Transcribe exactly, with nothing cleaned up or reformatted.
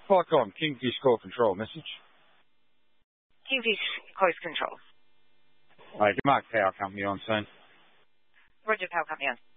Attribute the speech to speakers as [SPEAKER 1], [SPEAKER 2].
[SPEAKER 1] Clock on, Kingfish Call Control message.
[SPEAKER 2] Kingfish Close Control.
[SPEAKER 1] Hey, Mark Power Company on scene.
[SPEAKER 2] Roger, Power Company on.